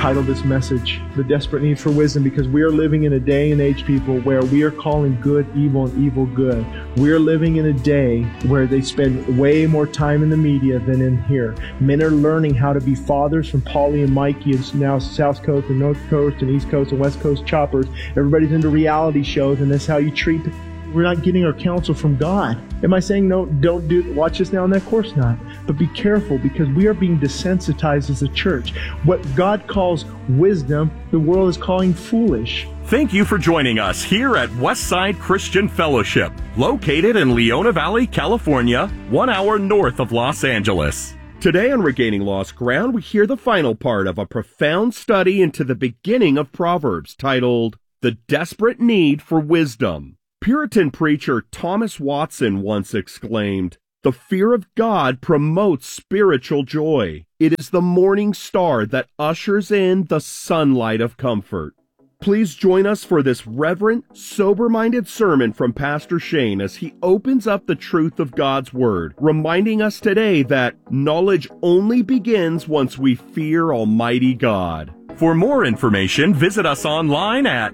titled this message, The Desperate Need for Wisdom, because we are living in a day and age, people, where we are calling good evil and evil good. We are living in a day where they spend way more time in the media than in here. Men are learning how to be fathers from Polly and Mikey, and now South Coast and North Coast and East Coast and West Coast choppers. Everybody's into reality shows, and that's how you treat them. We're not getting our counsel from God. Am I saying no, don't watch this now and then? Of course not. But be careful, because we are being desensitized as a church. What God calls wisdom, the world is calling foolish. Thank you for joining us here at Westside Christian Fellowship, located in Leona Valley, California, 1 hour north of Los Angeles. Today on Regaining Lost Ground, we hear the final part of a profound study into the beginning of Proverbs titled, The Desperate Need for Wisdom. Puritan preacher Thomas Watson once exclaimed, "The fear of God promotes spiritual joy. It is the morning star that ushers in the sunlight of comfort." Please join us for this reverent, sober-minded sermon from Pastor Shane as he opens up the truth of God's Word, reminding us today that knowledge only begins once we fear Almighty God. For more information, visit us online at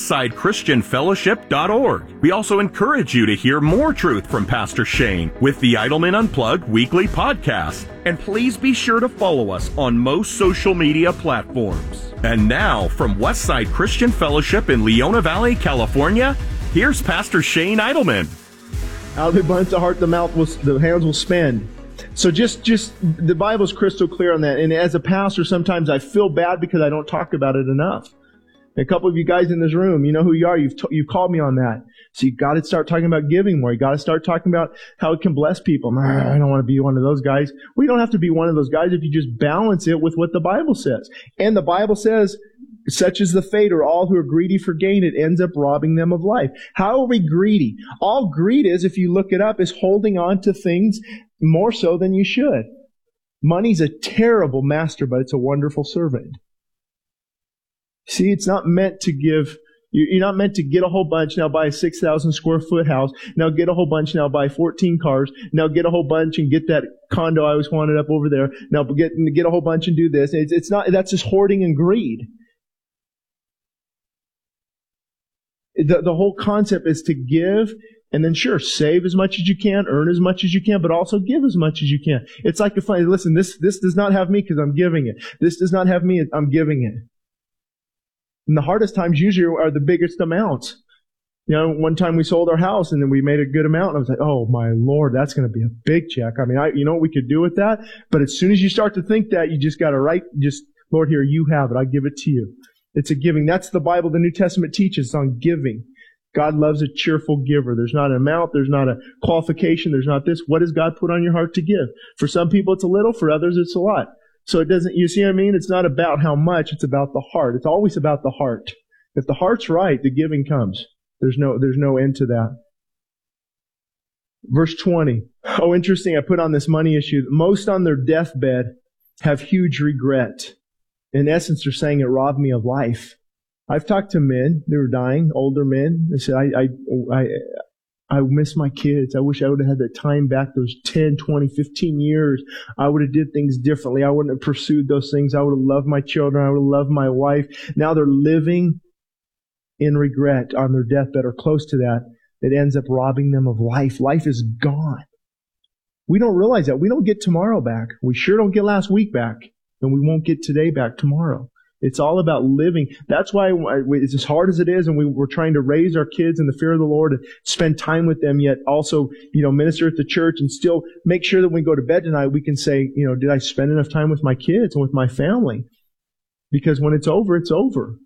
westsidechristianfellowship.org. We also encourage you to hear more truth from Pastor Shane with the Idleman Unplugged weekly podcast. And please be sure to follow us on most social media platforms. And now, from Westside Christian Fellowship in Leona Valley, California, here's Pastor Shane Idleman. Out of the abundance of the heart, the hands will spend. So just the Bible's crystal clear on that. And as a pastor, sometimes I feel bad because I don't talk about it enough. A couple of you guys in this room, you know who you are. You've called me on that. So you got to start talking about giving more. You got to start talking about how it can bless people. I don't want to be one of those guys. Well, you don't have to be one of those guys if you just balance it with what the Bible says. And the Bible says, such is the fate, or all who are greedy for gain, it ends up robbing them of life. How are we greedy? All greed is, if you look it up, is holding on to things more so than you should. Money's a terrible master, but it's a wonderful servant. See, it's not meant to give. You're not meant to get a whole bunch, now buy a 6,000 square foot house, now get a whole bunch, now buy 14 cars, now get a whole bunch and get that condo I always wanted up over there, now get a whole bunch and do this. It's not, that's just hoarding and greed. The whole concept is to give, and then sure, save as much as you can, earn as much as you can, but also give as much as you can. It's like listen, this does not have me because I'm giving it. This does not have me, I'm giving it. And the hardest times usually are the biggest amounts. You know, one time we sold our house and then we made a good amount, and I was like, oh my Lord, that's going to be a big check. I mean, you know what we could do with that? But as soon as you start to think that, you just got to Lord, here, you have it. I give it to you. It's a giving. That's the Bible. The New Testament teaches on giving. God loves a cheerful giver. There's not an amount. There's not a qualification. There's not this. What does God put on your heart to give? For some people, it's a little. For others, it's a lot. So it doesn't, you see what I mean? It's not about how much. It's about the heart. It's always about the heart. If the heart's right, the giving comes. There's no end to that. Verse 20. Oh, interesting. I put on this money issue. Most on their deathbed have huge regret. In essence, they're saying it robbed me of life. I've talked to men that were dying, older men. They said, I miss my kids. I wish I would have had that time back, those 10, 20, 15 years. I would have did things differently. I wouldn't have pursued those things. I would have loved my children. I would have loved my wife. Now they're living in regret on their deathbed or close to that. It ends up robbing them of life. Life is gone. We don't realize that. We don't get tomorrow back. We sure don't get last week back. And we won't get today back tomorrow. It's all about living. That's why it's as hard as it is, and we're trying to raise our kids in the fear of the Lord and spend time with them, yet also, minister at the church and still make sure that when we go to bed tonight, we can say, did I spend enough time with my kids and with my family? Because when it's over, it's over.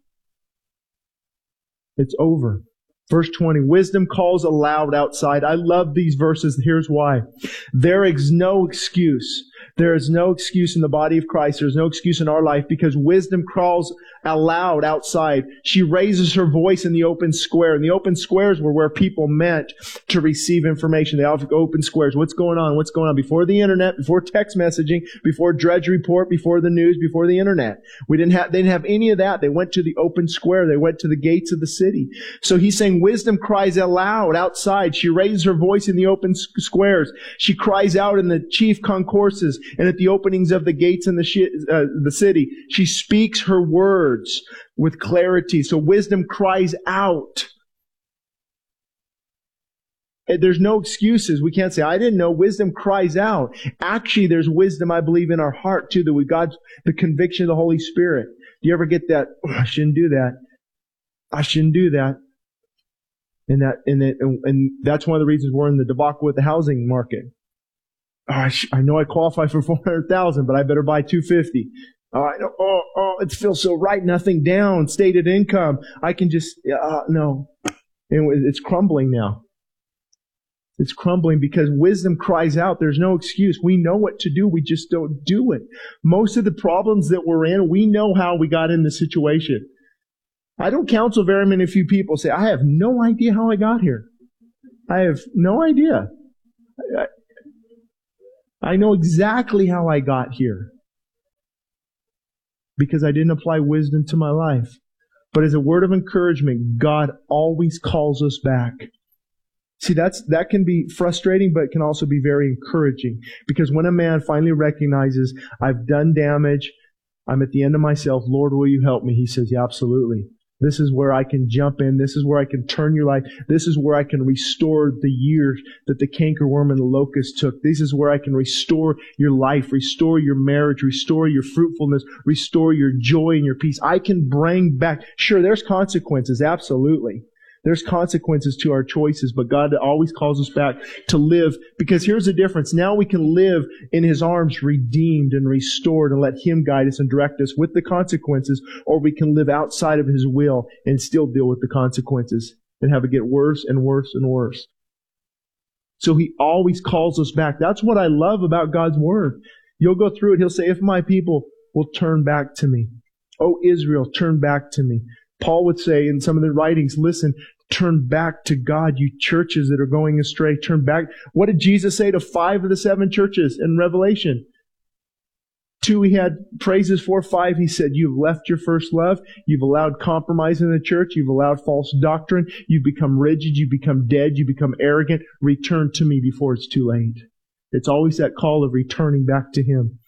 It's over. Verse 20, wisdom calls aloud outside. I love these verses. Here's why. There is no excuse. There is no excuse in the body of Christ. There's no excuse in our life because wisdom calls aloud outside. She raises her voice in the open square. And the open squares were where people met to receive information. They have open squares. What's going on? What's going on? Before the internet, before text messaging, before Drudge Report, before the news, before the internet. They didn't have any of that. They went to the open square. They went to the gates of the city. So he's saying wisdom cries aloud outside. She raises her voice in the open squares. She cries out in the chief concourses. And at the openings of the gates in the city, she speaks her words with clarity. So wisdom cries out. There's no excuses. We can't say, I didn't know. Wisdom cries out. Actually, there's wisdom, I believe, in our heart, too, that we got the conviction of the Holy Spirit. Do you ever get that? Oh, I shouldn't do that. I shouldn't do that. And that's one of the reasons we're in the debacle with the housing market. Oh, I know I qualify for $400,000, but I better buy $250,000. It feels so right. Nothing down. Stated income. I can just, no. And it's crumbling now. It's crumbling because wisdom cries out. There's no excuse. We know what to do. We just don't do it. Most of the problems that we're in, we know how we got in the situation. I don't counsel very many few people say, I have no idea how I got here. I have no idea. I know exactly how I got here because I didn't apply wisdom to my life. But as a word of encouragement, God always calls us back. See, that can be frustrating, but it can also be very encouraging. Because when a man finally recognizes, I've done damage, I'm at the end of myself, Lord, will you help me? He says, yeah, absolutely. This is where I can jump in. This is where I can turn your life. This is where I can restore the years that the cankerworm and the locust took. This is where I can restore your life, restore your marriage, restore your fruitfulness, restore your joy and your peace. I can bring back. Sure, there's consequences, absolutely. There's consequences to our choices, but God always calls us back to live, because here's the difference. Now we can live in His arms, redeemed and restored, and let Him guide us and direct us with the consequences, or we can live outside of His will and still deal with the consequences and have it get worse and worse and worse. So He always calls us back. That's what I love about God's Word. You'll go through it. He'll say, if my people will turn back to me. Oh, Israel, turn back to me. Paul would say in some of the writings, listen, turn back to God, you churches that are going astray. Turn back. What did Jesus say to 5 of the 7 churches in Revelation? 2 he had praises for. 5 he said, you've left your first love. You've allowed compromise in the church. You've allowed false doctrine. You've become rigid. You've become dead. You become arrogant. Return to me before it's too late. It's always that call of returning back to Him.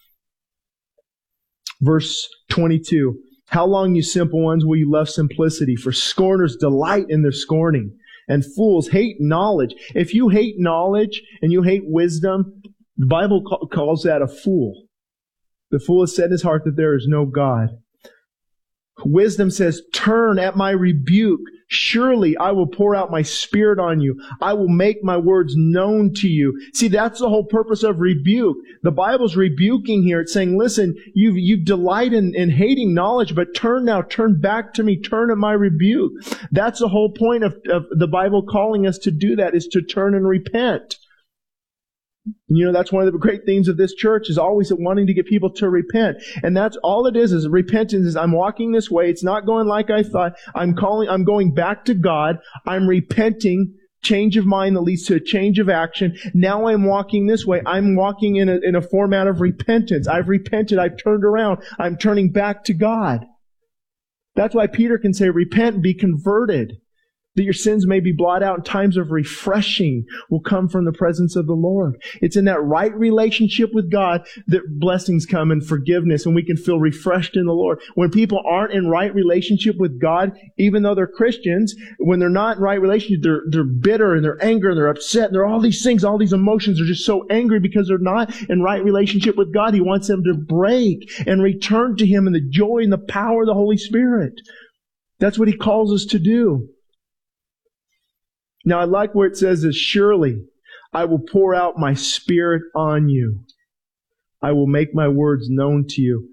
Verse 22. How long, you simple ones, will you love simplicity? For scorners delight in their scorning, and fools hate knowledge. If you hate knowledge and you hate wisdom, the Bible calls that a fool. The fool has said in his heart that there is no God. Wisdom says, turn at my rebuke. Surely I will pour out my Spirit on you. I will make my words known to you. See, that's the whole purpose of rebuke. The Bible's rebuking here. It's saying, listen, you delight in hating knowledge, but turn back to me. Turn at my rebuke. That's the whole point of the Bible calling us to do that, is to turn and repent. You know, that's one of the great themes of this church, is always wanting to get people to repent. And that's all it is repentance is I'm walking this way. It's not going like I thought. I'm going back to God. I'm repenting. Change of mind that leads to a change of action. Now I'm walking this way. I'm walking in a format of repentance. I've repented. I've turned around. I'm turning back to God. That's why Peter can say, repent and be converted, that your sins may be blotted out, and times of refreshing will come from the presence of the Lord. It's in that right relationship with God that blessings come and forgiveness, and we can feel refreshed in the Lord. When people aren't in right relationship with God, even though they're Christians, when they're not in right relationship, they're bitter and they're angry and they're upset and they're all these things, all these emotions. They're just so angry because they're not in right relationship with God. He wants them to break and return to Him in the joy and the power of the Holy Spirit. That's what He calls us to do. Now, I like where it says this, surely I will pour out my Spirit on you. I will make my words known to you.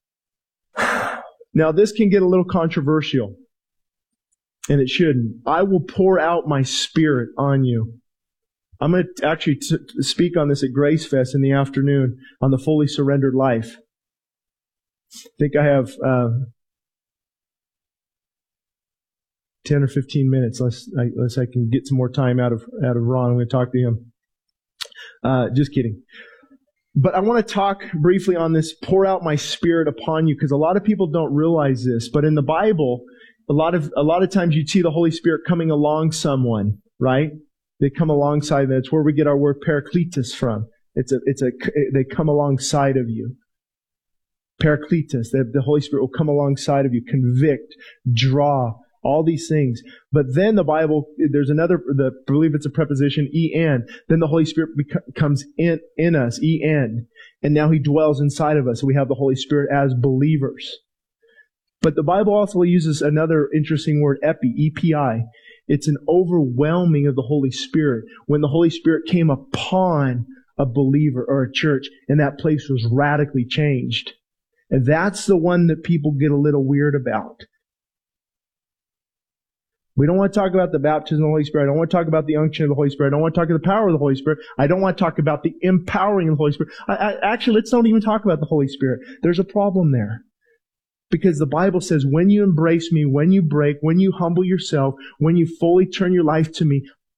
Now, this can get a little controversial, and it shouldn't. I will pour out my Spirit on you. I'm going to actually speak on this at Grace Fest in the afternoon on the fully surrendered life. I think I have 10 or 15 minutes, unless I can get some more time out of Ron. I'm going to talk to him. Just kidding. But I want to talk briefly on this, pour out my Spirit upon you, because a lot of people don't realize this. But in the Bible, a lot of times you see the Holy Spirit coming along someone, right? They come alongside. That's where we get our word parakletos from. They come alongside of you. Parakletos, the Holy Spirit will come alongside of you, convict, draw, all these things. But then the Bible, there's another, I believe it's a preposition, en. Then the Holy Spirit comes in us, en. And now He dwells inside of us. So we have the Holy Spirit as believers. But the Bible also uses another interesting word, epi. It's an overwhelming of the Holy Spirit. When the Holy Spirit came upon a believer or a church, and that place was radically changed. And that's the one that people get a little weird about. We don't want to talk about the baptism of the Holy Spirit. I don't want to talk about the unction of the Holy Spirit. I don't want to talk about the power of the Holy Spirit. I don't want to talk about the empowering of the Holy Spirit. Actually, let's not even talk about the Holy Spirit. There's a problem there. Because the Bible says, when you embrace me, when you break, when you humble yourself, when you fully turn your life to me,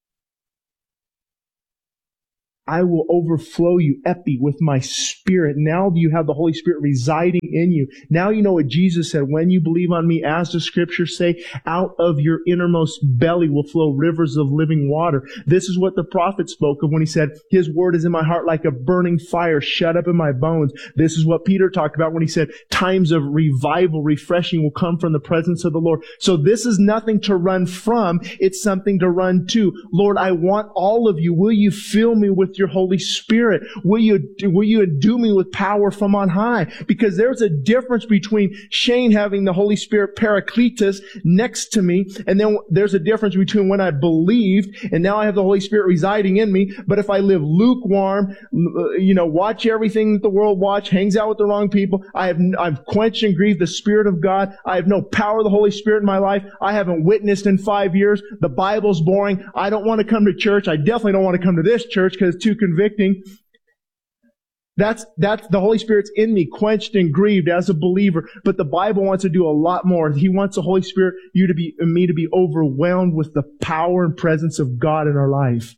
I will overflow you, epi, with my Spirit. Now you have the Holy Spirit residing in you. Now you know what Jesus said. When you believe on me, as the Scriptures say, out of your innermost belly will flow rivers of living water. This is what the prophet spoke of when he said, His word is in my heart like a burning fire shut up in my bones. This is what Peter talked about when he said, times of revival, refreshing will come from the presence of the Lord. So this is nothing to run from. It's something to run to. Lord, I want all of you. Will you fill me with your Holy Spirit? Will you endue me with power from on high? Because there's a difference between Shane having the Holy Spirit Parakletos next to me, and then there's a difference between when I believed and now I have the Holy Spirit residing in me. But if I live lukewarm, watch everything that the world watch, hangs out with the wrong people, I've quenched and grieved the Spirit of God. I have no power of the Holy Spirit in my life. I haven't witnessed in 5 years. The Bible's boring. I don't want to come to church. I definitely don't want to come to this church because it's too convicting. That's the Holy Spirit's in me, quenched and grieved as a believer. But the Bible wants to do a lot more. He wants the Holy Spirit, me to be overwhelmed with the power and presence of God in our life.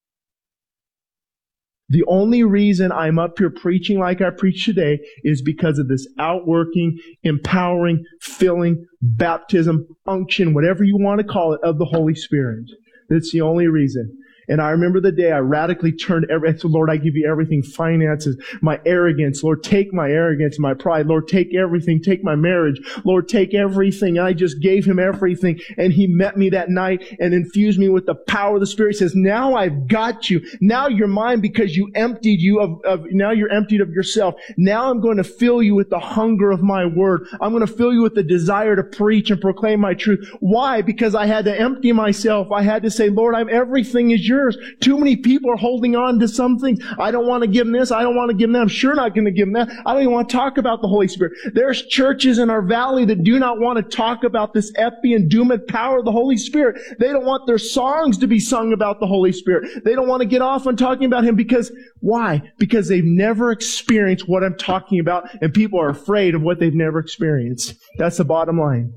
The only reason I'm up here preaching like I preach today is because of this outworking, empowering, filling, baptism, unction, whatever you want to call it, of the Holy Spirit. That's the only reason. And I remember the day I radically turned I said, Lord, I give you everything, finances, my arrogance. Lord, take my arrogance, my pride. Lord, take everything, take my marriage. Lord, take everything. And I just gave Him everything. And He met me that night and infused me with the power of the Spirit. He says, now I've got you. Now you're mine because you emptied you now you're emptied of yourself. Now I'm going to fill you with the hunger of my word. I'm going to fill you with the desire to preach and proclaim my truth. Why? Because I had to empty myself. I had to say, Lord, everything is yours. Too many people are holding on to some things. I don't want to give them this. I don't want to give them that. I'm sure not going to give them that. I don't even want to talk about the Holy Spirit. There's churches in our valley that do not want to talk about this epi and dunamis power of the Holy Spirit. They don't want their songs to be sung about the Holy Spirit. They don't want to get off on talking about Him because, why? Because they've never experienced what I'm talking about, and people are afraid of what they've never experienced. That's the bottom line.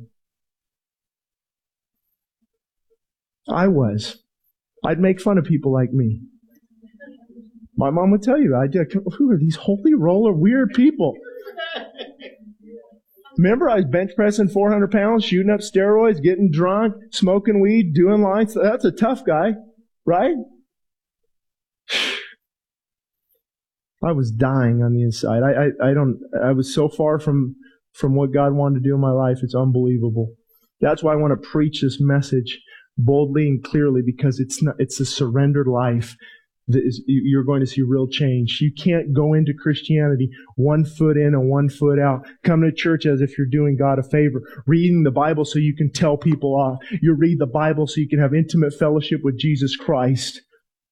I'd make fun of people like me. My mom would tell you, who are these holy roller weird people? Remember, I was bench pressing 400 pounds, shooting up steroids, getting drunk, smoking weed, doing lines. That's a tough guy, right? I was dying on the inside. I was so far from what God wanted to do in my life. It's unbelievable. That's why I want to preach this message boldly and clearly, because it's a surrendered life that you're going to see real change. You can't go into Christianity 1 foot in and 1 foot out. Come to church as if you're doing God a favor. Reading the Bible so you can tell people off. You read the Bible so you can have intimate fellowship with Jesus Christ.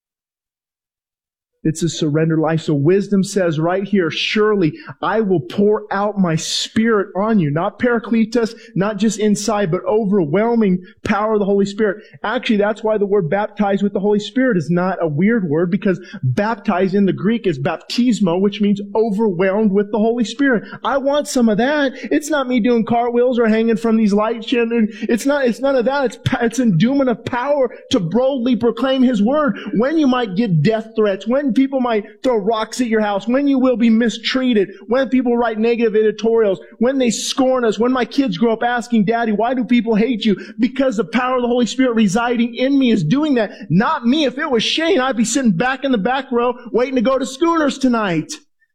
It's a surrendered life. So wisdom says right here, surely I will pour out my Spirit on you. Not Parakletos, not just inside, but overwhelming power of the Holy Spirit. Actually, that's why the word baptized with the Holy Spirit is not a weird word, because baptized in the Greek is baptismo, which means overwhelmed with the Holy Spirit. I want some of that. It's not me doing cartwheels or hanging from these lights. It's none of that. It's endowment of power to boldly proclaim His word. When you might get death threats, when when people might throw rocks at your house, when you will be mistreated, when people write negative editorials, when they scorn us, when my kids grow up asking, Daddy, why do people hate you? Because the power of the Holy Spirit residing in me is doing that. Not me. If it was Shane, I'd be sitting back in the back row waiting to go to Schooners tonight.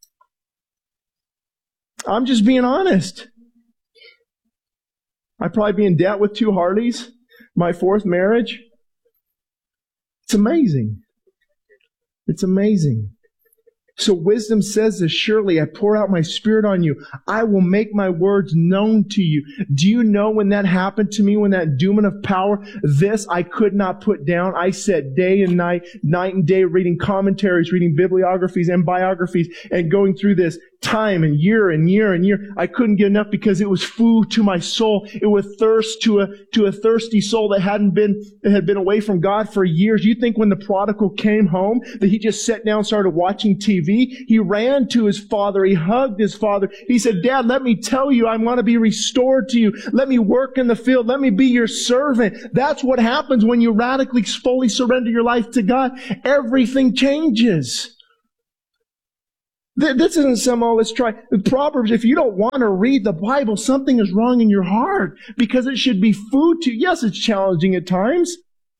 I'm just being honest. I'd probably be in debt with 2 Harleys, my 4th marriage. It's amazing. It's amazing. So wisdom says this, surely I pour out my Spirit on you. I will make my words known to you. Do you know when that happened to me, when that endowment of power, this I could not put down. I sat day and night and day, reading commentaries, reading bibliographies and biographies, and going through this time and year and year and year. I couldn't get enough because it was food to my soul. It was thirst to a thirsty soul that had been away from God for years. You think when the prodigal came home that he just sat down and started watching TV? He ran to his father. He hugged his father. He said, Dad, let me tell you, I want to be restored to you. Let me work in the field. Let me be your servant. That's what happens when you radically, fully surrender your life to God. Everything changes. This isn't some, let's try. Proverbs, if you don't want to read the Bible, something is wrong in your heart because it should be food to you. Yes, it's challenging at times.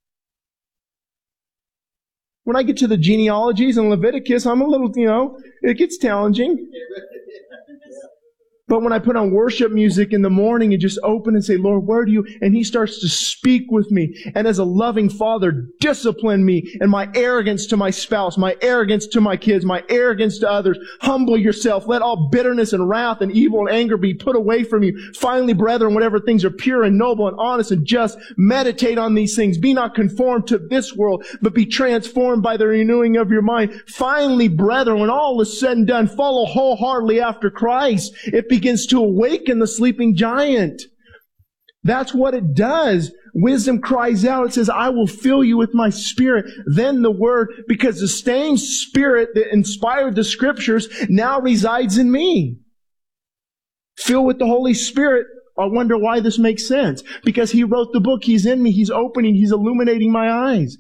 When I get to the genealogies in Leviticus, I'm a little, it gets challenging. But when I put on worship music in the morning and just open and say, Lord, where do you? And He starts to speak with me. And as a loving Father, discipline me and my arrogance to my spouse, my arrogance to my kids, my arrogance to others. Humble yourself. Let all bitterness and wrath and evil and anger be put away from you. Finally, brethren, whatever things are pure and noble and honest and just, meditate on these things. Be not conformed to this world, but be transformed by the renewing of your mind. Finally, brethren, when all is said and done, follow wholeheartedly after Christ. It begins to awaken the sleeping giant. That's what it does. Wisdom cries out. It says, I will fill you with my Spirit. Then the Word, because the same Spirit that inspired the Scriptures now resides in me. Filled with the Holy Spirit. I wonder why this makes sense. Because He wrote the book. He's in me. He's opening. He's illuminating my eyes.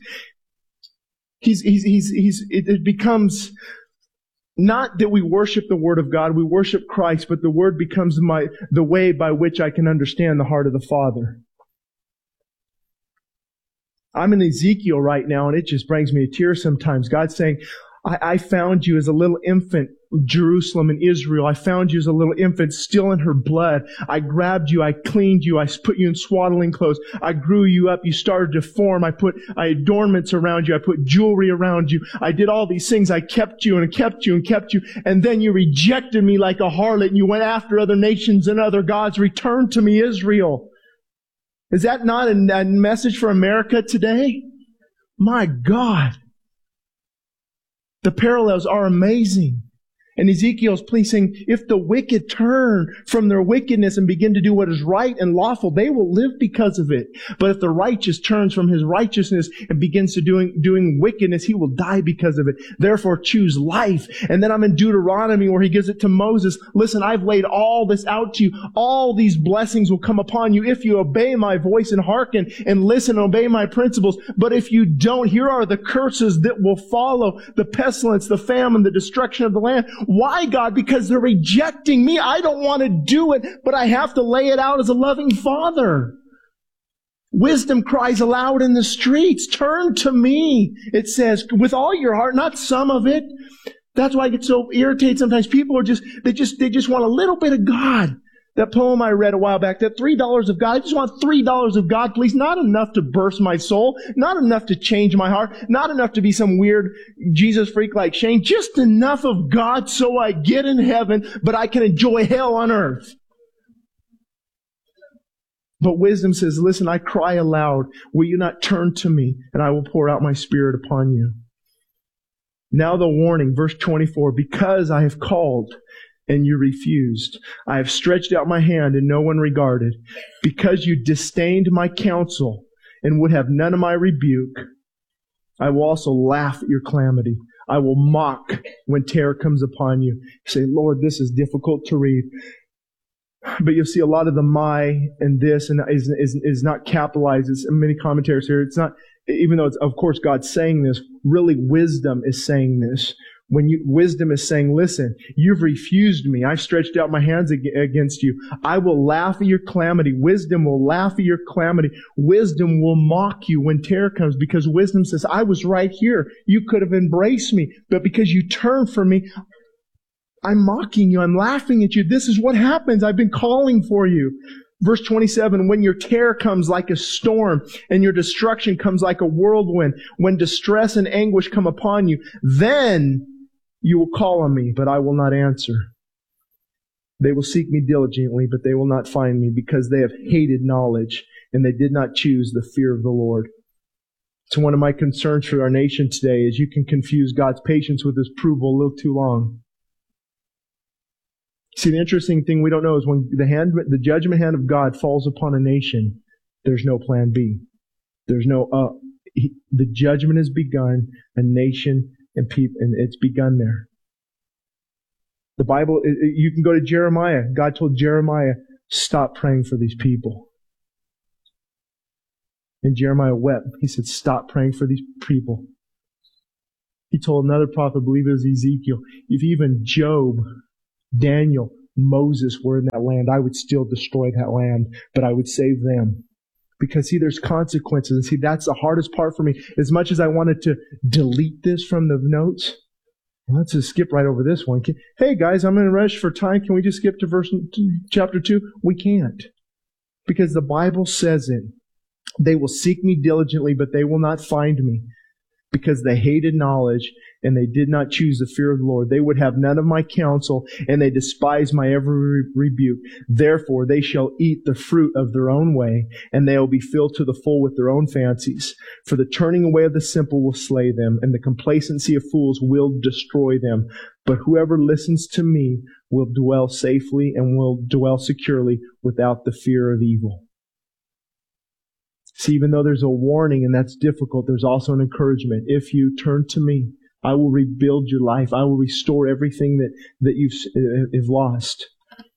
It becomes not that we worship the Word of God, we worship Christ, but the Word becomes the way by which I can understand the heart of the Father. I'm in Ezekiel right now, and it just brings me to tears sometimes. God's saying, I found you as a little infant, Jerusalem and Israel. I found you as a little infant still in her blood. I grabbed you. I cleaned you. I put you in swaddling clothes. I grew you up. You started to form. I put adornments around you. I put jewelry around you. I did all these things. I kept you and kept you and kept you. And then you rejected me like a harlot and you went after other nations and other gods. Return to me, Israel. Is that not a message for America today? My God. The parallels are amazing. And Ezekiel's pleasing, if the wicked turn from their wickedness and begin to do what is right and lawful, they will live because of it. But if the righteous turns from his righteousness and begins to doing wickedness, he will die because of it. Therefore, choose life. And then I'm in Deuteronomy where he gives it to Moses. Listen, I've laid all this out to you. All these blessings will come upon you if you obey my voice and hearken and listen and obey my principles. But if you don't, here are the curses that will follow: the pestilence, the famine, the destruction of the land. Why, God? Because they're rejecting me. I don't want to do it, but I have to lay it out as a loving Father. Wisdom cries aloud in the streets. Turn to me, it says, with all your heart, not some of it. That's why I get so irritated sometimes. People they just want a little bit of God. That poem I read a while back, that $3 of God, I just want $3 of God, please. Not enough to burst my soul. Not enough to change my heart. Not enough to be some weird Jesus freak like Shane. Just enough of God so I get in heaven, but I can enjoy hell on earth. But wisdom says, listen, I cry aloud. Will you not turn to me, and I will pour out my Spirit upon you? Now the warning, verse 24, because I have called and you refused. I have stretched out my hand and no one regarded. Because you disdained my counsel and would have none of my rebuke, I will also laugh at your calamity. I will mock when terror comes upon you. You say, Lord, this is difficult to read. But you'll see a lot of the my and this and is not capitalized. It's in many commentaries here. It's not even though it's, of course, God's saying this, really wisdom is saying this. Wisdom is saying, listen, you've refused me. I've stretched out my hands against you. I will laugh at your calamity. Wisdom will laugh at your calamity. Wisdom will mock you when terror comes, because wisdom says, I was right here. You could have embraced me, but because you turned from me, I'm mocking you. I'm laughing at you. This is what happens. I've been calling for you. Verse 27, when your terror comes like a storm and your destruction comes like a whirlwind, when distress and anguish come upon you, then you will call on me, but I will not answer. They will seek me diligently, but they will not find me, because they have hated knowledge and they did not choose the fear of the Lord. So one of my concerns for our nation today is you can confuse God's patience with His approval a little too long. See, the interesting thing we don't know is when the judgment hand of God falls upon a nation, there's no plan B. There's no, the judgment has begun, a nation and people, and it's begun there. The Bible, you can go to Jeremiah. God told Jeremiah, stop praying for these people. And Jeremiah wept. He said, stop praying for these people. He told another prophet, I believe it was Ezekiel, if even Job, Daniel, Moses were in that land, I would still destroy that land, but I would save them. Because, see, there's consequences. And see, that's the hardest part for me. As much as I wanted to delete this from the notes, let's just skip right over this one. Hey, guys, I'm in a rush for time. Can we just skip to chapter 2? We can't. Because the Bible says it. They will seek me diligently, but they will not find me. Because they hated knowledge and they did not choose the fear of the Lord. They would have none of my counsel, and they despised my every rebuke. Therefore they shall eat the fruit of their own way, and they will be filled to the full with their own fancies. For the turning away of the simple will slay them, and the complacency of fools will destroy them. But whoever listens to me will dwell safely and will dwell securely without the fear of evil. See, even though there's a warning and that's difficult, there's also an encouragement. If you turn to me, I will rebuild your life. I will restore everything that you've lost.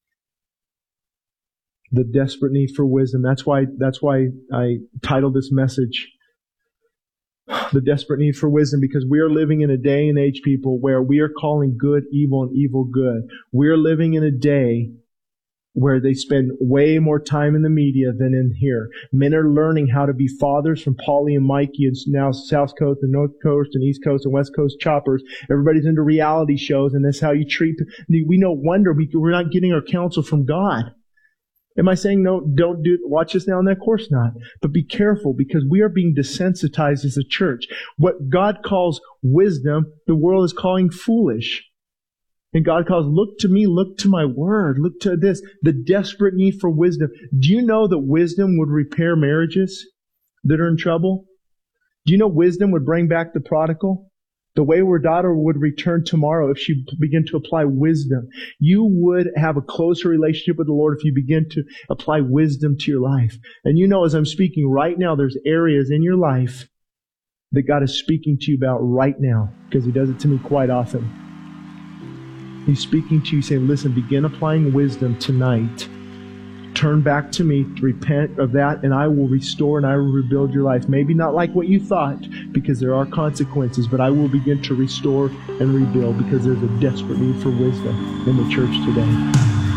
The desperate need for wisdom. That's why I titled this message, The Desperate Need for Wisdom, because we are living in a day and age, people, where we are calling good evil and evil good. We are living in a day where they spend way more time in the media than in here. Men are learning how to be fathers from Polly and Mikey, and now South Coast and North Coast and East Coast and West Coast choppers. Everybody's into reality shows, and that's how you treat them. We no wonder we're not getting our counsel from God. Am I saying no, don't watch this now and then? Of course not. But be careful, because we are being desensitized as a church. What God calls wisdom, the world is calling foolish. And God calls, look to me, look to my word, look to this, the desperate need for wisdom. Do you know that wisdom would repair marriages that are in trouble? Do you know wisdom would bring back the prodigal? The wayward daughter would return tomorrow if she began to apply wisdom. You would have a closer relationship with the Lord if you begin to apply wisdom to your life. And you know, as I'm speaking right now, there's areas in your life that God is speaking to you about right now, because He does it to me quite often. He's speaking to you, saying, listen, begin applying wisdom tonight. Turn back to me, repent of that, and I will restore and I will rebuild your life. Maybe not like what you thought, because there are consequences, but I will begin to restore and rebuild, because there's a desperate need for wisdom in the church today.